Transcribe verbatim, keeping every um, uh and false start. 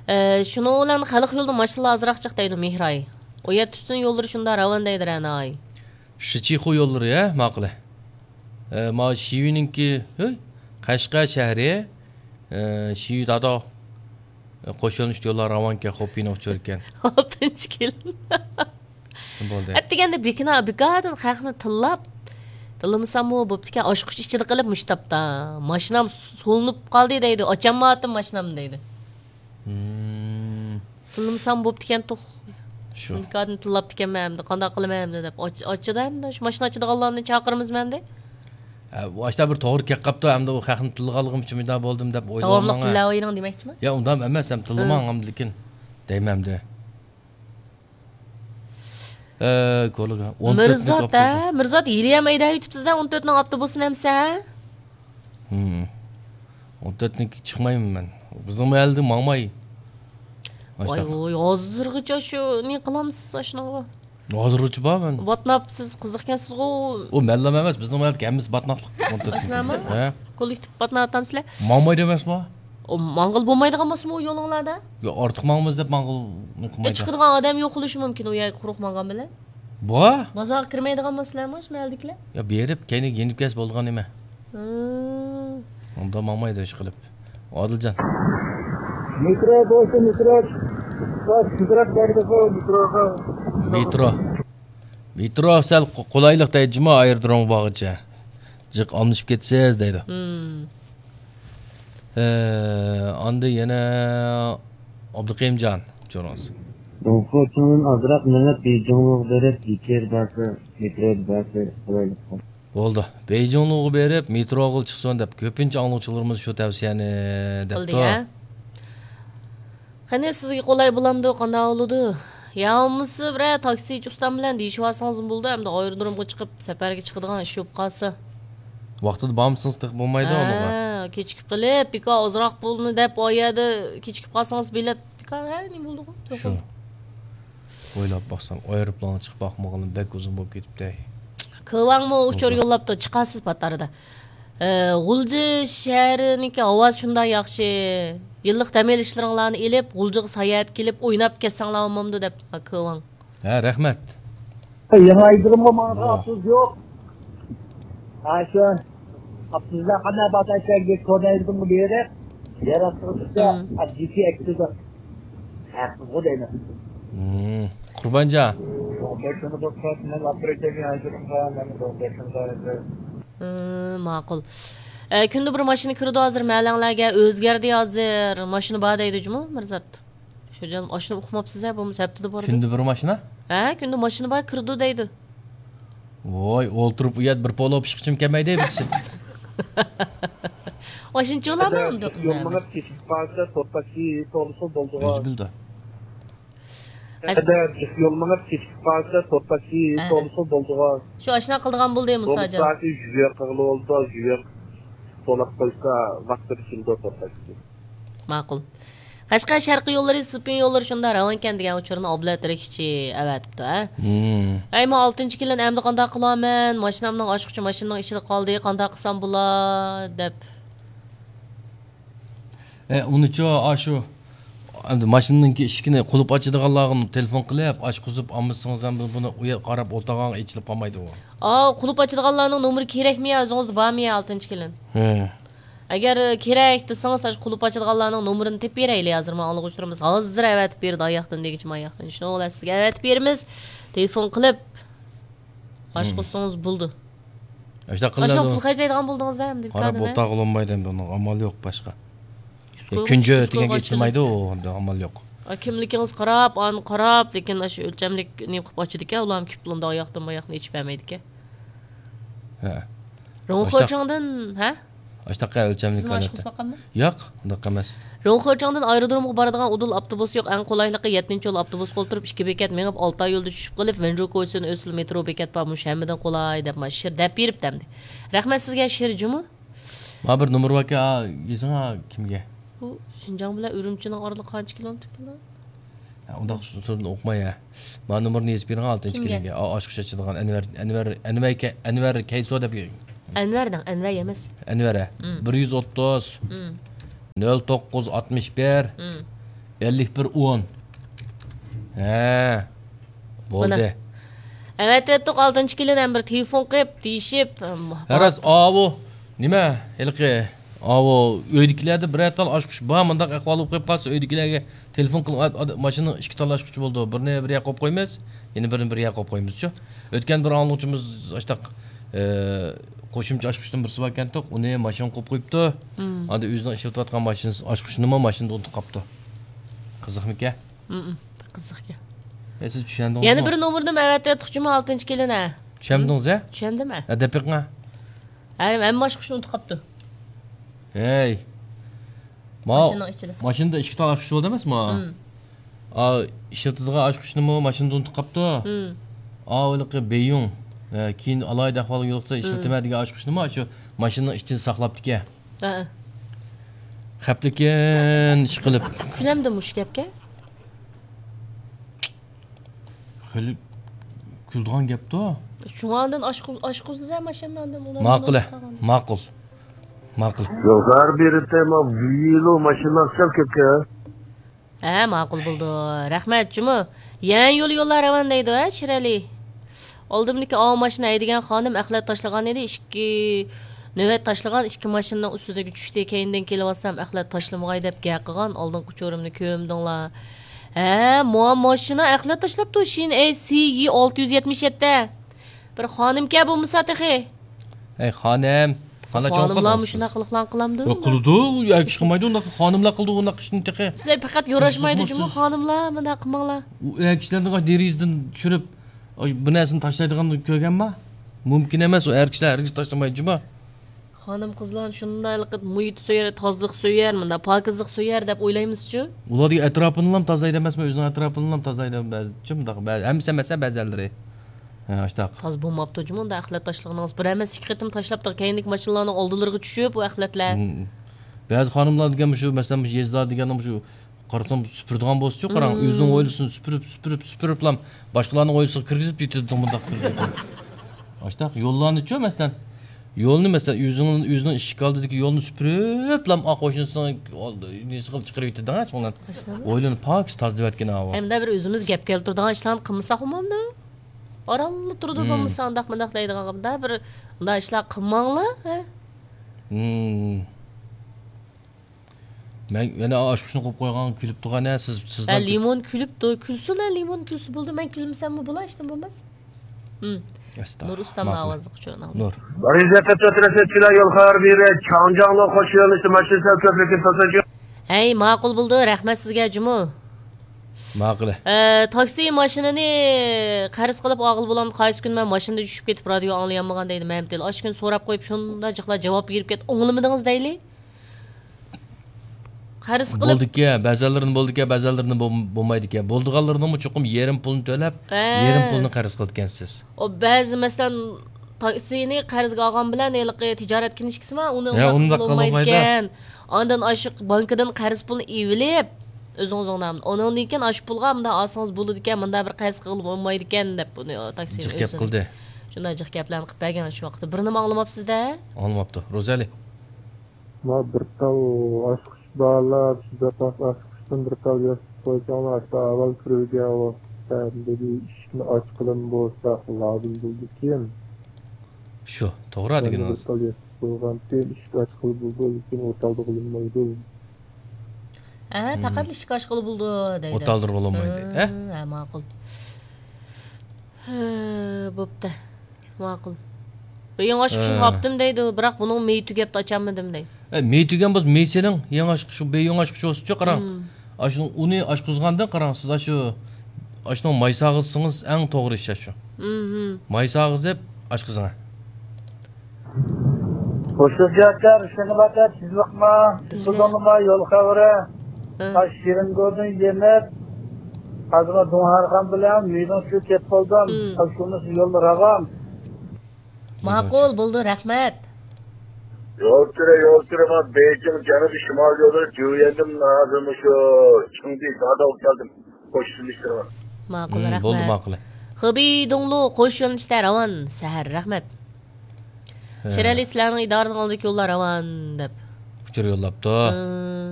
Ee, şunu olan xalq yolda maşallah azraq çık deydi Mihray. O yer tutsun yolları şunda ravan deydi Ranay. Şiçixu yolları ya maqlı. Ee, ma Şivininki Qashqa shahri Şivi dada qo'shilnish yo'llar ravanka Xopinov cho'rkan. Altıncı kelin. Bo'ldi. Atdiganda bekina bekadan xalqni tillab tillamsam o bo'ptiki oshqush ichida qilib mushtapda. Mashinam so'linib qoldi deydi. Ochanmadim mashinam deydi. Hmm. Tillamsam bo'ptikan to'q. Shu. Bekadan tillab tikanmamdi. Qanday qilaman deb. Ochidamda shu mashina ichidagilarni chaqirmizman de. Başta bir to'g'ri kelib qapti, hamda u xalqni tilg'alg'im uchun bunday bo'ldim deb o'ylayman. Davomli tillayvering demoqchimi? Ya undan emas, ham tillamam lekin deymamda. Ee, ko'liga Mirzot ha, Mirzot yili ham ayda yutibsizda o'n to'rt ning avtobusini hamsa. Hmm. o'n to'rt ning chiqmayman men. Bizning mayaldi mangmay. Voy voy, hozirgacha shu ne qilamsiz ashnaga? Hozircha bor men. Batnapsiz, qiziqkansiz-ku. O mellam emas, bizning mayaldi hammamiz batnaqliq. o'n to'rt. Ashlama? Ha? Kollektiv batnatamsizlar. Mangmay demasmi? O mang'il bo'lmaydigan emasmi u yo'linglarda? Yo, ortiq mangmiz deb mang'il qilmaydi. Chiqadigan odam yo'q bo'lishi mumkin u yer quruq mangan bilan. Bo? Bozor kirmaydigan emaslarmi shu maldiklar? Ya berib, keyin yenib kes bo'lgan nima? Hmm. Unda mangmaydi ish qilib. Odiljon. Metro bo'lsa metro. Bas, metro berdi bu metroga. Metro. Metro sal qulaylik deydi-mi aerodrom bog'icha. Jiq olmishib ketsiz deydi. Hmm. Ee, anda yana Abduqayimjon Jo'roz. Do'xtirning azraq millat bejonglik berib, yeter basi, metro basi qo'ylik. Bo'ldi. Bejonglig'i berib, metroga chiqsin deb ko'pincha anglovchilarimiz shu tavsiyani Qildi debdi. ya. Qani sizga qulay bo'lamdi, qanday bo'ladi? Ya'misi bir taksi ustam bilan deyishvasangiz bo'ldi, hamda aerodromga chiqib safarga chiqadigan ish bo'lib qolsa. Vaqtida bormisiz tiq bo'lmaydi unaqa. Ha, kechikib qilib, pika ozroq pulni deb oyadi, kechikib qolsangiz bilet pika ha, nima bo'ldi? Shu. O'ylab boqsam, aeroplanga chiqib boqmagan bek uzun bo'lib ketibdi. Qilangmi uchur yo'llabdi, chiqasiz patarida. G'ulji shahriniki ovoz shunday yaxshi. Yillik tamel ishlaringlarni elib, G'uljiga sayohat kelib, o'ynab ketsanglar bo'lmamdi deb qilang. Ha, rahmat. Yangi aydırımga mana afsus yo'q. Ayşe, afsuslar qanday bataylarga ko'raydigan berib, yaratishga ajiki ektiga. Haqqi bo'laydi. Hmm. Qurbanjon. Do'xtirni do'xtirni operatsiyaga aydırımga mana do'xtirni Hmm, ma'qul. E, kunda bir mashina kirdi hozir malanglarga o'zgardi hozir. Mashina bor deydi-jimi, Mirzat? Sho'jan, oshni o'qimabsiz-a, bu musabtida bor. Kunda bir mashina? Ha, kunda mashina bor kirdi deydi. Voy, o'ltirib uyat bir polo pishqichim kelmaydi bilsin. Oshuncha olarmi unda? Yo'lmag'ab ketib qolsa, to'xtashi to'g'risi bo'ldi. O'zi bildi. Ada yo'lmag'ab ketib qolsa, to'xtashi to'g'risi bo'ldi. Shu oshna qildigan bo'ldi Musajon. To'xtashi juya qilib oldi, juya to'lab qo'ysa vaqt ichida to'xtashi. Ma'qul. Qashqar sharqiy yo'llari, Sipin yo'llari shunda ravankan degan uchurni oblatirikchi avatibdi, ha. Hmm. Ayma oltinchi kelin endi qanday qilaman? Mashinamning oshquchi mashinaning ichida qoldi, qanday qilsam bo'lar deb. E, unicho ashu endi mashinaning eshigini qulib ochadiganlarni telefon qilib, ochqizib olmasangiz ham buni uya qarab o'tirgan ichilib qolmaydi u. Aa, qulib ochadiganlarning nomeri kerakmi yo, o'zingizda bormi oltinchi kelin? He. Agar kerak desangiz, qulib ochadiganlarning nomerini tepib beraylik hozir men olg'uchtiramiz. Hozir avatib berdi oyoqdan degichi oyoqdan. Shuni o'ylab sizga avatib beramiz. Telefon qilib ochqizsangiz bo'ldi. Ashta qiladi. Ashna pul xarjlaydigan bo'ldingizda ham deb qarab o'tag'ilmaydi endi uni amal yo'q boshqa. Kunja deganga ichilmaydi u, amal yo'q. Kimligingiz qarab, an qarab, lekin shu o'lchamlik nima qilib ochdik-a, ular ham kiplunda oyoqdan oyoqni ichib bermaydi-ku. Ha. Ro'ngxo'changdan, ha? Ashtaqa o'lchamlik qiladi. Yo'q, unday emas. Ro'ngxo'changdan aerodromga boradigan udul avtobus yo'q. Eng qulayligi yettinchi yo'l avtobus qoltirib ikki bekat menib olti yo'lda tushib qolib, Venjoko'sin o'sil metro bekat bor, mushammidan qulay deb mashhur deb berib demdi. Rahmat sizga Shirjumi. Ma bir nomer vaka yezing'a kimga? Bu Sinjang bilan Urumchining oraliq qancha kilometr keladi? Ha, unda so'zni o'qmay ya. Ma nomerni yezib bering oltinchi kelinga. Oshqish ochadigan Anvar Anvar Anvar Anvar Kayso deb Anvardan, Anvar emas. Anvara bir yuz o'ttiz nol to'qqiz oltmish bir ellik bir o'n. He. Bo'ldi. Evet ettik altıncı kiliden bir telefon qilib deyishib. Haras avu nima? Hilqi avu uydagilarda bir atal oshqush bor, mundaq ahvol bo'lib qolsa uydagilarga telefon qilib mashina ikki tal oshqush bo'ldi. Birini bir yoqqa qo'yib qo'yamiz, yana birini bir yoqqa qo'yib qo'yamiz-ku. O'tgan bir angluvchimiz ashtaq qo'shimcha oshqushdan birsi bor ekan-ku, uni mashina qo'yib qo'yibdi. Hadi o'zining ishlatayotgan mashinasi oshqush nima mashinada o'tib qolibdi. Qiziqmi-ka? Qiziq. E siz tushundingizmi? Yana bir nomerdim evet etdik cuma altıncı kilina. Tushundingiz-a? Tushundimi? Ha, daqiqa. Harim hamma oshqushni unutib qolibdi. Hey. Ma Mashinaning ichida. Mashinada ikki tal oshqush bo'ldi emasmi? A ishlatadigan oshqushni mashinada unutib qolibdi. A o'liqi beyun. Keyin alayda ahvol yo'qsa ishlatilmaydigan oshqushni shu mashinaning ichida saqlabdi-ka. Ha. Xaplikin ish qilib. Kulamdi mush gapga? Xili kuldigan gapdi. Shundan oshquz oshquzda mashinadan ular. Ma'qul. Ma'qul. Ma'qul. Yollar biri tema vilo mashinasal köke. Ha, ma'qul bo'ldi. Rahmat, Juma. Yan yo'l yo'llar ravan deydi, ha, Shirali. Oldimdagi o mashina aydigan xonim axlat tashlagan edi, ikki navbat tashlagan ikki mashinaning ustidagi tushdi, keyindan kelyapsam axlat tashlamag'ay deb gap qilgan, oldingi cho'rimni ko'mdinglar. Ha, mo mashina axlat tashlabdi, shin A C G olti yuz yetmish yetti. Bir xonimga bu musatihi. Ey xonim, qana cho'q Xonimlar shuna qiliqlan qilamdi. Qildi, yoki ish qilmaydi, unda xonimlar qildi, unda ishni tiqi. Sizlar faqat yo'rashmaydi, Juma xonimlar, mana qilmanglar. U erkaklarni derizdan tushirib bu narsani tashlaydiganni ko'rganmi? Mumkin emas, u erkaklar hargiz tashlamaydi, Juma. Xonim qizlar shundaylik muhit so'yar, tozlik so'yar, mana pokizlik so'yar deb o'ylaymiz-ku. Ularning atrofini ham tozalaydi emasmi, o'zining atrofini ham tozalaydi ba'zi, chimdaq ba'zi, hamma emas, ba'zilari. Ha, ashtaq. Toz bo'lmabdi, Juma, unda axlat tashlaganimiz bir emas, ikki qitim tashlabdi, keyinlik mashinalarning oldilariga tushib, bu axlatlar. Ba'zi xonimlar degan shu, masalan, bu yezdlar deganim shu qarasam supurdigan bo'lsa-ku, qarang, o'zining o'ylisini supurib, supurib, supurib ham boshqalarning o'ylisiga kirgizib ketadi, bundaq kirgizib. Ashtaq, yo'llarni-chu, masalan, yo'lni masalan, o'zining o'zining ishga oldidagi yo'lni supurib, ham qo'shinisini nisi qilib chiqarib ketadi-da, chundan. O'ylini pok tozlayotgan havo. Hamda bir o'zimiz gap keltiradigan ishlarni qilmasak bo'lmadi. Oralli turdi bo'lmasa, undaq mundaq deydiganimda bir unda ishlar qilmanglar, ha? Hmm. Men yana oshqushni qo'yib qo'ygan kulib turgan-a, siz sizdan. Ha, limon kulibdi, kulsin, limon kulsi bo'ldi. Men kulmsammi bo'lar, ishdan bo'lmas. Hm. Nur ustamning ovozi quchurna. Nur. Barizata to'trasatchilar yol xabar beri, Changjanlo qo'shilishni mashinasal ko'prikni to'sajı. Hey, ma'qul bo'ldi. Rahmat sizga, Juma. Ma'qul. Eh, taksi mashinani qarz qilib og'il bo'lam, qaysi kun men mashinada tushib ketib radio anglayolmagan deydi. Men tel osh kun so'rab qo'yib shunda jiqlar javob berib ket. O'nglimidingiz deyli? Qarz qilib Bo'ldi-ku, ba'zilarini bo'ldi-ku, ba'zilarini bo'lmaydi-ku. Bo'ldiganlarini cho'qim yerim pulni to'lab, yerim pulni qarz qilgansiz. O ba'zi masalan taksini qarzga olgan bilan eliqi tijorat kinishkisimi, uni olmaydi ekan. Ondan oshiq bankadan qarz pulni evilib o'zingizdan ondan keyin osh pulga menda olsangiz bo'ladi ekan, menda bir qarz qilib bo'lmaydi ekan deb buni taksini o'zi gap qildi. Shunday jiq gaplarni qilib bergan shu vaqtda. Birini anglamabsiz-da? Olmabdi. Rozali. Ma bir tal oshqush bolalar, juda pas oshqushdan bir tal yasib qo'ygan, hasta avval kirgan vaqtda dedi ishni och qilim bo'lsa lozim bo'ldi keyin. Shu, to'g'ri deganingiz. Bo'lgan keyin ish och qilib bo'ldi, lekin o'taldi qilinmaydi. Ha, faqat ish qosh qilib bo'ldi deydi. O'taldir bo'lmaydi, ha? Ha, ma'qul. Ha, bo'pti. Ma'qul. Bu yangi oshqushni topdim deydi, biroq buning meyi tugab ochanmadim deydi. E, meyi tugan bo'lsa, meysening yangi oshqush, shu beyon oshqush o'sib qarang. Ashuni uni oshquzganda qarang, siz shu ashuni maysag'izsangiz eng to'g'ri ish shu. Mhm. Maysag'izib oshquzing. Qo'shimchalar, ishlanmalar, chizliqma, tizimlama, yo'l xabari, tashirin go'din yemek, hazır Donharxon bilan meydan shu ketib qoldim. Shuni yo'lda rag'am. Ma'qul bo'ldi, rahmat. Yo'l tura, yo'l tura, men Beijing janubiy shimol yo'lida jo'yandim, hozir shu Chingdi dada o'tdim. Qo'shilishtirman. Ma'qul, rahmat. Bo'ldi, ma'qul. Xibi donglu qo'sh yo'nalishda ravon, sahar, rahmat. Shirali sizlarning idoraning oldidagi yo'llar ravon deb uchur yo'llabdi.